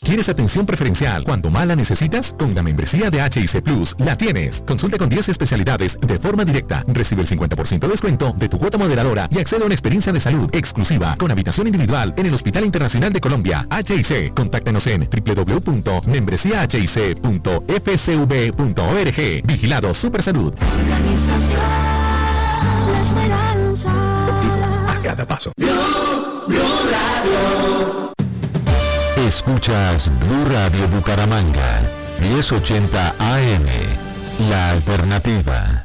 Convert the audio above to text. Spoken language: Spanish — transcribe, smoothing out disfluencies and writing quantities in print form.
¿Quieres atención preferencial cuando más la necesitas? Con la membresía de HIC Plus la tienes. Consulta con 10 especialidades de forma directa. Recibe el 50% de descuento de tu cuota moderadora y accede a una experiencia de salud exclusiva con habitación individual en el Hospital Internacional de Colombia. HIC. Contáctanos en www.membresiahic.fcv.org. Vigilado Supersalud. Organización La Esperanza. A cada paso. Blue Radio. Escuchas Blue Radio Bucaramanga, 1080 AM, La Alternativa.